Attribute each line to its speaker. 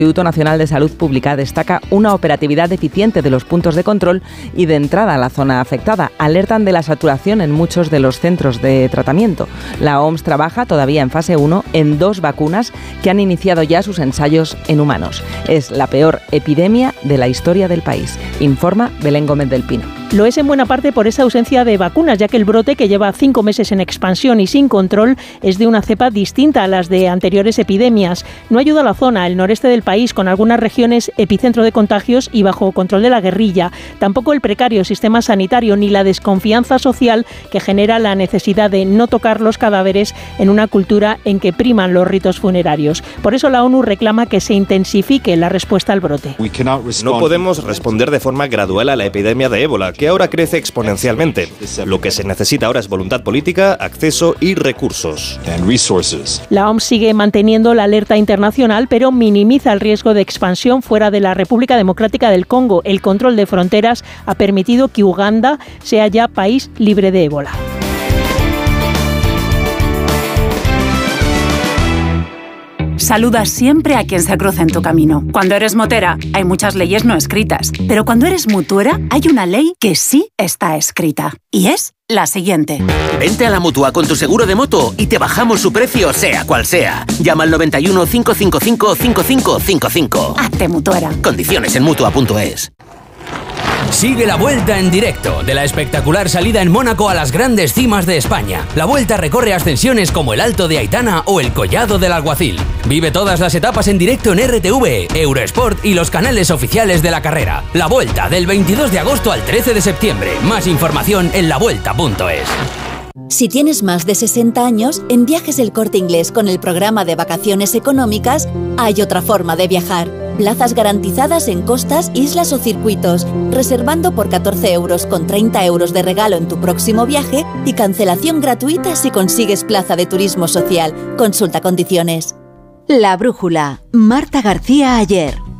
Speaker 1: El Instituto Nacional de Salud Pública destaca una operatividad eficiente de los puntos de control y de entrada a la zona afectada. Alertan de la saturación en muchos de los centros de tratamiento. La OMS trabaja todavía en fase 1 en 2 vacunas que han iniciado ya sus ensayos en humanos. Es la peor epidemia de la historia del país, informa Belén Gómez del Pino.
Speaker 2: Lo es en buena parte por esa ausencia de vacunas, ya que el brote, que lleva 5 meses en expansión y sin control, es de una cepa distinta a las de anteriores epidemias. No ayuda a la zona, el noreste del país, con algunas regiones epicentro de contagios y bajo control de la guerrilla. Tampoco el precario sistema sanitario ni la desconfianza social que genera la necesidad de no tocar los cadáveres en una cultura en que priman los ritos funerarios. Por eso la ONU reclama que se intensifique la respuesta al brote.
Speaker 3: No podemos responder de forma gradual a la epidemia de ébola, que ahora crece exponencialmente. Lo que se necesita ahora es voluntad política, acceso y recursos.
Speaker 2: La OMS sigue manteniendo la alerta internacional, pero minimiza el riesgo de expansión fuera de la República Democrática del Congo. El control de fronteras ha permitido que Uganda sea ya país libre de ébola.
Speaker 4: Saluda siempre a quien se cruza en tu camino. Cuando eres motera, hay muchas leyes no escritas. Pero cuando eres mutuera, hay una ley que sí está escrita. Y es la siguiente.
Speaker 5: Vente a la Mutua con tu seguro de moto y te bajamos su precio, sea cual sea. Llama al 91 555 5555.
Speaker 4: Hazte mutuera.
Speaker 5: Condiciones en Mutua.es.
Speaker 6: Sigue la Vuelta en directo de la espectacular salida en Mónaco a las grandes cimas de España. La Vuelta recorre ascensiones como el Alto de Aitana o el Collado del Alguacil. Vive todas las etapas en directo en RTV, Eurosport y los canales oficiales de la carrera. La Vuelta del 22 de agosto al 13 de septiembre. Más información en lavuelta.es.
Speaker 7: Si tienes más de 60 años, en Viajes El Corte Inglés con el programa de vacaciones económicas hay otra forma de viajar. Plazas garantizadas en costas, islas o circuitos, reservando por 14 euros con 30 euros de regalo en tu próximo viaje y cancelación gratuita si consigues plaza de turismo social. Consulta condiciones.
Speaker 8: La Brújula. Marta García Ayer.